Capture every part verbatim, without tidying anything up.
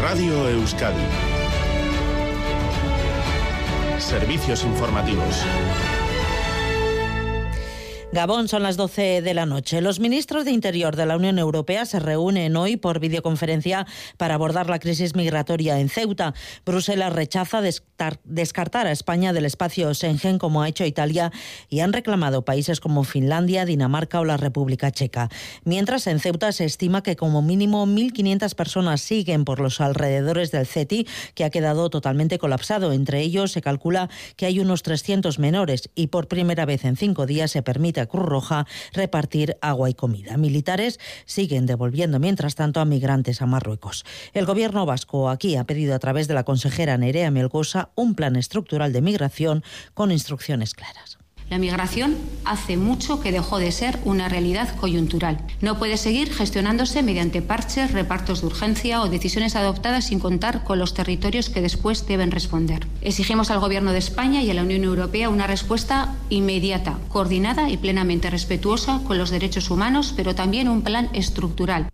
Radio Euskadi. Servicios informativos. Gabón, son las doce de la noche. Los ministros de Interior de la Unión Europea se reúnen hoy por videoconferencia para abordar la crisis migratoria en Ceuta. Bruselas rechaza descartar a España del espacio Schengen, como ha hecho Italia, y han reclamado países como Finlandia, Dinamarca o la República Checa. Mientras, en Ceuta se estima que como mínimo mil quinientas personas siguen por los alrededores del CETI, que ha quedado totalmente colapsado. Entre ellos se calcula que hay unos trescientos menores y por primera vez en cinco días se permite a Cruz Roja repartir agua y comida. Militares siguen devolviendo, mientras tanto, a migrantes a Marruecos. El gobierno vasco aquí ha pedido a través de la consejera Nerea Melgosa un plan estructural de migración con instrucciones claras. La migración hace mucho que dejó de ser una realidad coyuntural. No puede seguir gestionándose mediante parches, repartos de urgencia o decisiones adoptadas sin contar con los territorios que después deben responder. Exigimos al Gobierno de España y a la Unión Europea una respuesta inmediata, coordinada y plenamente respetuosa con los derechos humanos, pero también un plan estructural.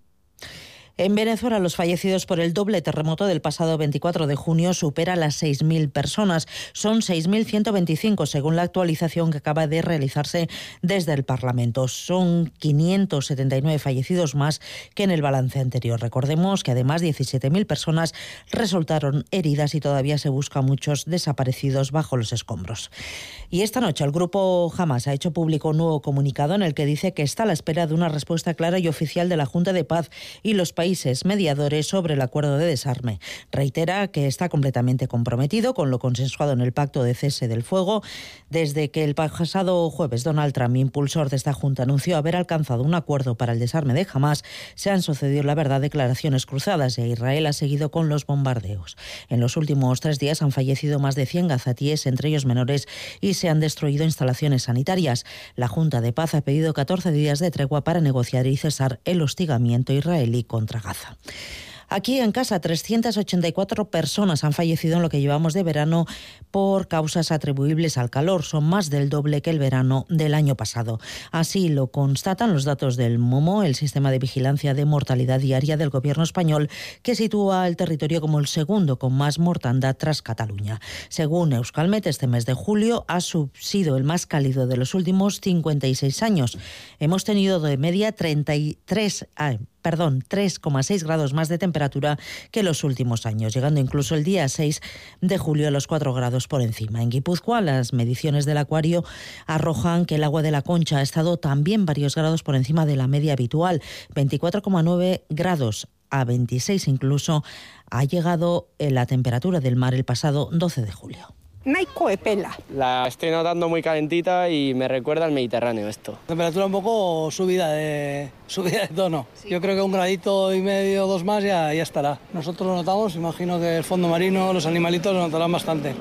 En Venezuela, los fallecidos por el doble terremoto del pasado veinticuatro de junio supera las seis mil personas. Son seis mil ciento veinticinco, según la actualización que acaba de realizarse desde el Parlamento. Son quinientos setenta y nueve fallecidos más que en el balance anterior. Recordemos que además diecisiete mil personas resultaron heridas y todavía se busca a muchos desaparecidos bajo los escombros. Y esta noche el grupo Hamas ha hecho público un nuevo comunicado en el que dice que está a la espera de una respuesta clara y oficial de la Junta de Paz y los países mediadores sobre el acuerdo de desarme. Reitera que está completamente comprometido con lo consensuado en el pacto de cese del fuego. Desde que el pasado jueves Donald Trump, impulsor de esta junta, anunció haber alcanzado un acuerdo para el desarme de Hamas, se han sucedido, la verdad, declaraciones cruzadas e Israel ha seguido con los bombardeos. En los últimos tres días han fallecido más de cien gazatíes, entre ellos menores, y se han destruido instalaciones sanitarias. La Junta de Paz ha pedido catorce días de tregua para negociar y cesar el hostigamiento israelí contra Gaza. Aquí en casa, trescientas ochenta y cuatro personas han fallecido en lo que llevamos de verano por causas atribuibles al calor. Son más del doble que el verano del año pasado. Así lo constatan los datos del MOMO, el sistema de vigilancia de mortalidad diaria del gobierno español, que sitúa el territorio como el segundo con más mortandad tras Cataluña. Según Euskalmet, este mes de julio ha sido el más cálido de los últimos cincuenta y seis años. Hemos tenido de media treinta y tres... Ah, Perdón, tres coma seis grados más de temperatura que los últimos años, llegando incluso el día seis de julio a los cuatro grados por encima. En Guipúzcoa, las mediciones del acuario arrojan que el agua de la Concha ha estado también varios grados por encima de la media habitual, veinticuatro coma nueve grados. A veintiséis incluso ha llegado la temperatura del mar el pasado doce de julio. Nahiko epela. La estoy notando muy calentita y me recuerda al Mediterráneo esto. Temperatura un poco subida de subida de tono. Sí. Yo creo que un gradito y medio, dos más ya, ya estará. Nosotros lo notamos, imagino que el fondo marino, los animalitos lo notarán bastante.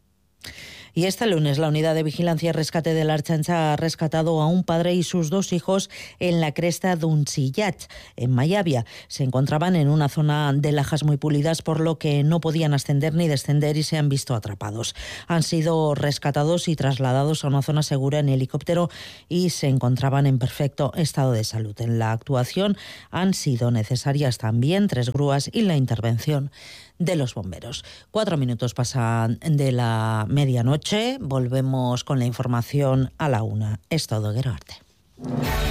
Y este lunes la Unidad de Vigilancia y Rescate de la Ertzaintza ha rescatado a un padre y sus dos hijos en la cresta de Unsillat, en Mayavia. Se encontraban en una zona de lajas muy pulidas, por lo que no podían ascender ni descender y se han visto atrapados. Han sido rescatados y trasladados a una zona segura en helicóptero y se encontraban en perfecto estado de salud. En la actuación han sido necesarias también tres grúas y la intervención de los bomberos. Cuatro minutos pasan de la medianoche. Volvemos con la información a la una. Es todo, Gero Arte.